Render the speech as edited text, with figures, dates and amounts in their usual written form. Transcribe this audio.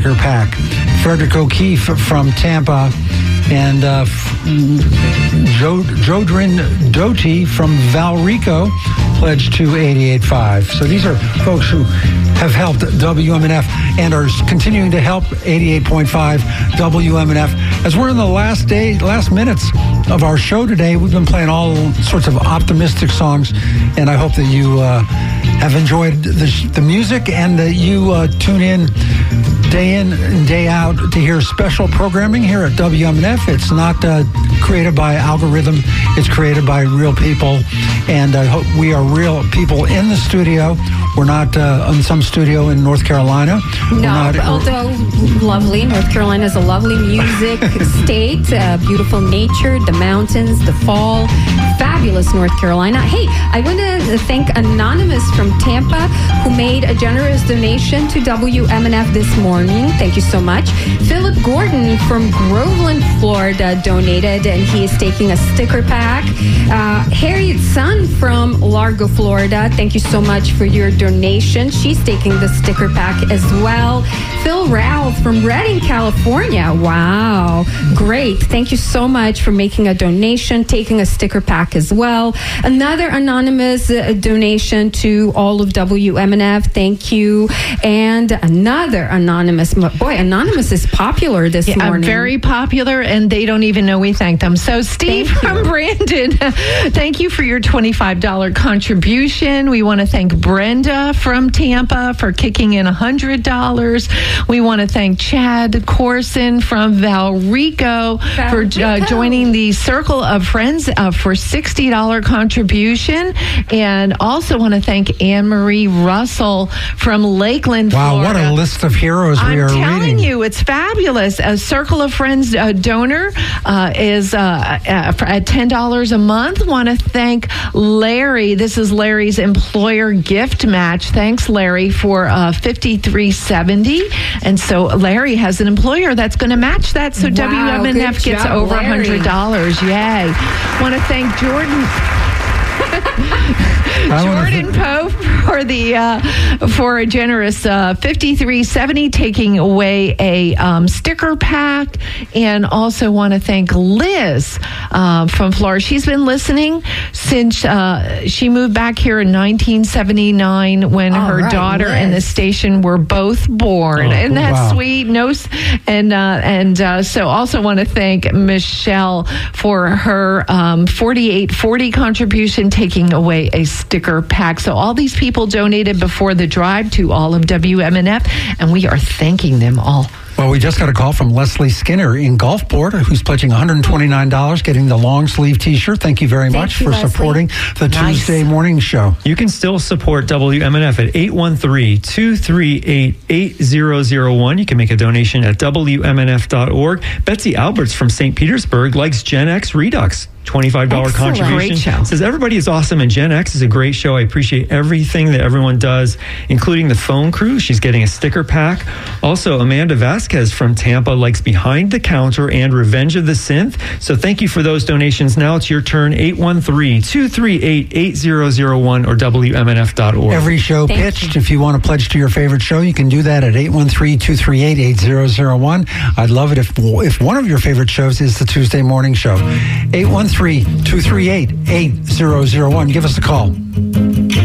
sticker pack. Frederick O'Keefe from Tampa, and Jodrin Doty from Valrico pledged to 88.5. So these are folks who have helped WMNF and are continuing to help 88.5 WMNF. As we're in the last minutes of our show today, we've been playing all sorts of optimistic songs, and I hope that you have enjoyed the music and that you tune in and day out to hear special programming here at WMNF. It's not created by algorithm. It's created by real people, and I hope we are real people in the studio. We're not in some studio in North Carolina. Although lovely. North Carolina is a lovely music state, beautiful nature, the mountains, the fall. Fabulous North Carolina. Hey, I want to thank Anonymous from Tampa who made a generous donation to WMNF this morning. Thank you so much. Philip Gordon from Groveland, Florida donated, and he is taking a sticker pack. Harriet Sun from Largo, Florida, thank you so much for your donation. She's taking the sticker pack as well. Phil Ralph from Redding, California. Wow. Great. Thank you so much for making a donation, taking a sticker pack as well. Another anonymous donation to all of WMNF. Thank you. And another anonymous. Boy, Anonymous is popular this morning. Very popular, and they don't even know we thank them. So Steve from Brandon, thank you for your $25 contribution. We want to thank Brenda from Tampa for kicking in $100. We want to thank Chad Corson from Valrico for joining the Circle of Friends for $60 contribution, and also want to thank Anne-Marie Russell from Lakeland, Florida. Wow, what a list of heroes we are reading. I'm telling you, it's fabulous. A Circle of Friends donor is at $10 a month. Want to thank Larry. This is Larry's employer gift match. Thanks, Larry, for $53.70. And so Larry has an employer that's going to match that. So WMNF gets over $100. Yay. Want to thank Jordan Pope for a generous $53.70, taking away a sticker pack, and also want to thank Liz from Florida. She's been listening since she moved back here in 1979 when her daughter and the station were both born. Isn't that sweet? So also want to thank Michelle for her $48.40 contribution, taking away a sticker pack. So all these people donated before the drive to all of WMNF, and we are thanking them all. Well, we just got a call from Leslie Skinner in Gulfport, who's pledging $129, getting the long sleeve T-shirt. Thank you very much for supporting the Tuesday morning show. You can still support WMNF at 813-238-8001. You can make a donation at WMNF.org. Betsy Alberts from St. Petersburg likes Gen X Redux. $25 contribution. Says everybody is awesome and Gen X is a great show. I appreciate everything that everyone does, including the phone crew. She's getting a sticker pack. Also, Amanda Vasquez from Tampa likes Behind the Counter and Revenge of the Synth. So thank you for those donations. Now it's your turn. 813-238-8001 or WMNF.org. Every show pitched. If you want to pledge to your favorite show, you can do that at 813-238-8001. I'd love it if one of your favorite shows is the Tuesday morning show. 813-238-8001. Give us a call.